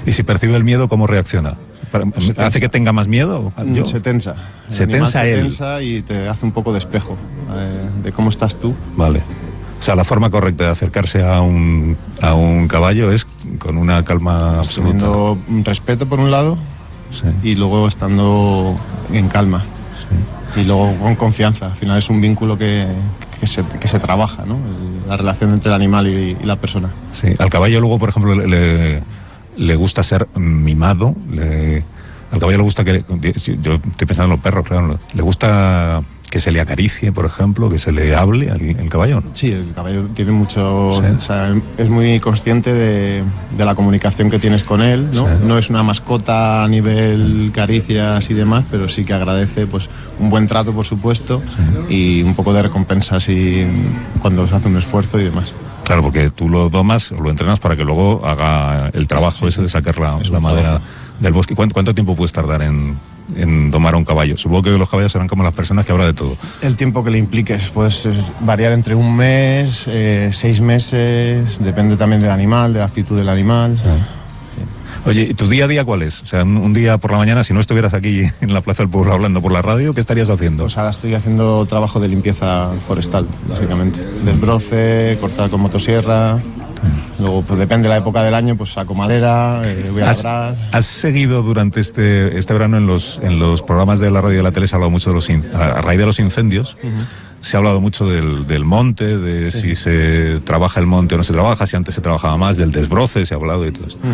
¿Y si percibe el miedo, cómo reacciona? ¿Hace que tenga más miedo? Se tensa. Se tensa él. Se tensa y te hace un poco de espejo de cómo estás tú. Vale. O sea, la forma correcta de acercarse a un caballo es con una calma absoluta. Teniendo un respeto por un lado, sí, y luego estando en calma. Sí. Y luego con confianza. Al final es un vínculo que se trabaja, ¿no? La relación entre el animal y la persona. Sí. Al caballo luego, por ejemplo, le gusta ser mimado. Al caballo le gusta que... Yo estoy pensando en los perros, claro. Le gusta que se le acaricie, por ejemplo, que se le hable al caballo, ¿no? Sí, el caballo tiene mucho... Sí. O sea, es muy consciente de la comunicación que tienes con él, ¿no? Sí. No es una mascota a nivel caricias y demás, pero sí que agradece pues un buen trato, por supuesto, sí, y un poco de recompensa así cuando se hace un esfuerzo y demás. Claro, porque tú lo domas o lo entrenas para que luego haga el trabajo ese de sacar la madera del bosque. ¿Cuánto tiempo puedes tardar en domar a un caballo? Supongo que los caballos serán como las personas que habrá de todo. El tiempo que le impliques puedes variar entre un mes, 6 meses, depende también del animal, de la actitud del animal. Sí. Oye, ¿y tu día a día cuál es? O sea, un día por la mañana, si no estuvieras aquí en la Plaza del Pueblo hablando por la radio, ¿qué estarías haciendo? Pues ahora estoy haciendo trabajo de limpieza forestal, básicamente. Desbroce, cortar con motosierra. Luego, pues depende de la época del año, pues saco madera, voy a labrar. ¿Has seguido durante este verano en los programas de la radio y de la tele? Se ha hablado mucho a raíz de los incendios. Se ha hablado mucho del monte, de si se trabaja el monte o no se trabaja, si antes se trabajaba más, del desbroce, se ha hablado y todo esto.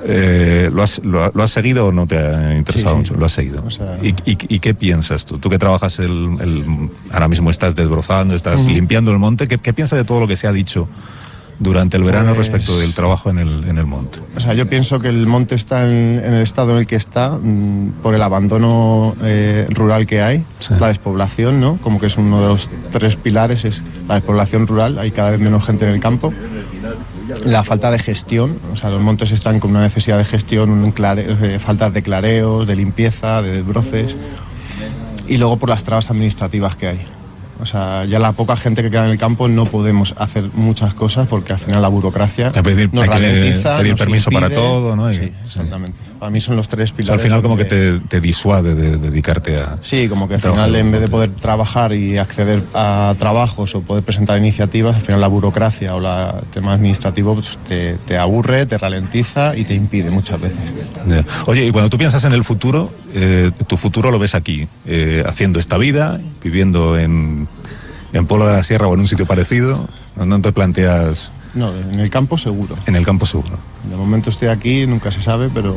¿Lo has seguido o no te ha interesado mucho? Lo has seguido. O sea... ¿Y qué piensas tú? Tú que trabajas ahora mismo estás desbrozando, estás limpiando el monte, ¿qué piensas de todo lo que se ha dicho durante el verano respecto del trabajo en el monte? O sea, yo pienso que el monte está en el estado en el que está por el abandono rural que hay, sí, la despoblación, ¿no? Como que es uno de los 3 pilares, es la despoblación rural, hay cada vez menos gente en el campo. La falta de gestión, o sea, los montes están con una necesidad de gestión, falta de clareos, de limpieza, de desbroces, y luego por las trabas administrativas que hay. O sea, ya la poca gente que queda en el campo no podemos hacer muchas cosas porque al final la burocracia nos ralentiza, pedir nos permiso impide, para todo, ¿no? Sí, exactamente. Para mí son los 3 pilares. O sea, al final como que te disuade de dedicarte a... Sí, como que al final en vez de poder trabajar y acceder a trabajos o poder presentar iniciativas, al final la burocracia o el tema administrativo pues, te aburre, te ralentiza y te impide muchas veces. Yeah. Oye, y cuando tú piensas en el futuro, tu futuro lo ves aquí, haciendo esta vida, viviendo en Puebla de la Sierra o en un sitio parecido, ¿no te planteas...? No, en el campo seguro. En el campo seguro. De momento estoy aquí, nunca se sabe, pero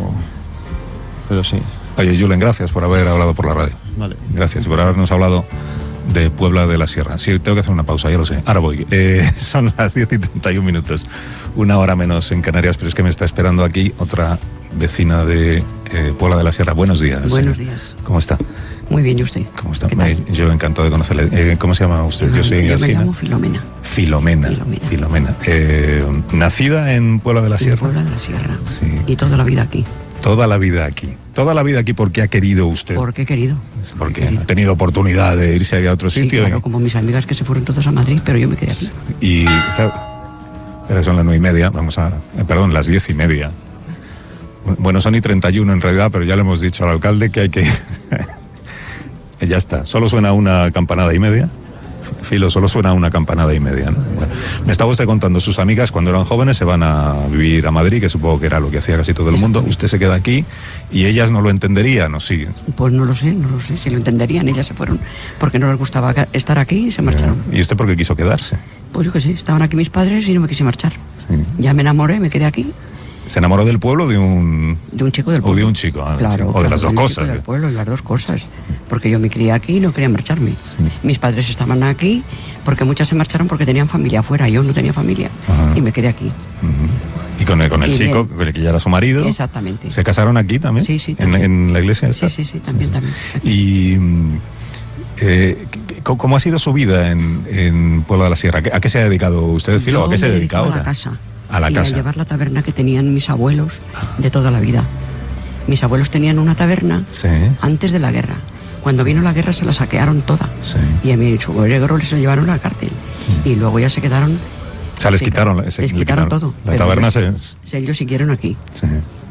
sí. Oye, Julen, gracias por haber hablado por la radio. Vale. Gracias por habernos hablado de Puebla de la Sierra. Sí, tengo que hacer una pausa, ya lo sé. Ahora voy. Son las 10:31, 1 hora menos en Canarias, pero es que me está esperando aquí otra vecina de Puebla de la Sierra. Buenos días. Buenos días. ¿Cómo está? Muy bien, ¿y usted? ¿Cómo está? Yo encantado de conocerle. ¿Cómo se llama usted? Yo me llamo Filomena. Filomena. ¿Nacida en Puebla de la Sierra? En Puebla de la Sierra. Sí. Y toda la vida aquí. Toda la vida aquí. Toda la vida aquí, ¿por qué ha querido usted? ¿Por qué he querido? Porque ha tenido oportunidad de irse a otro sitio. Claro, como mis amigas que se fueron todas a Madrid, pero yo me quedé aquí. Y claro, pero son las 9:30, las 10:30. Bueno, son y 31 en realidad, pero ya le hemos dicho al alcalde que hay que... Ya está, solo suena una campanada y media. Filo, solo suena una campanada y media, ¿no? Bueno, me estaba usted contando, sus amigas cuando eran jóvenes se van a vivir a Madrid, que supongo que era lo que hacía casi todo el mundo. Usted se queda aquí y ellas no lo entenderían, ¿o sí? Pues no lo sé si lo entenderían. Ellas se fueron porque no les gustaba estar aquí y se marcharon. ¿Y usted por qué quiso quedarse? Pues yo que sí, estaban aquí mis padres y no me quise marchar. Sí. Ya me enamoré, me quedé aquí. ¿Se enamoró del pueblo de un chico del pueblo? O de un chico, claro. O de las dos cosas. Chico del pueblo, las dos cosas. Porque yo me crié aquí y no quería marcharme. Sí. Mis padres estaban aquí porque muchas se marcharon porque tenían familia afuera. Yo no tenía familia. Ajá. Y me quedé aquí. ¿Y con el chico, bien, que ya era su marido? Exactamente. ¿Se casaron aquí también? Sí, también. ¿En la iglesia esta? Sí, también. Y... ¿cómo ha sido su vida en Puebla de la Sierra? ¿A qué se ha dedicado usted, Filo? ¿A qué se dedica ahora? A la casa. A la casa. A llevar la taberna que tenían mis abuelos de toda la vida. Mis abuelos tenían una taberna antes de la guerra. Cuando vino la guerra se la saquearon toda. Sí. Y a mi suegro les llevaron a la cárcel. Sí. Y luego ya se quedaron... O sea, les quitaron todo. La taberna ellos siguieron aquí. Sí.